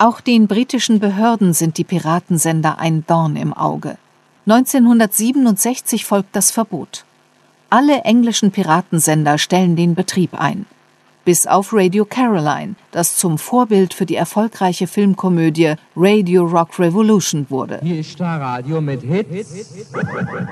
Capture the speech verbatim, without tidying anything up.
Auch den britischen Behörden sind die Piratensender ein Dorn im Auge. neunzehnhundertsiebenundsechzig folgt das Verbot. Alle englischen Piratensender stellen den Betrieb ein. Bis auf Radio Caroline, das zum Vorbild für die erfolgreiche Filmkomödie Radio Rock Revolution wurde. Hier ist Starradio mit Hits.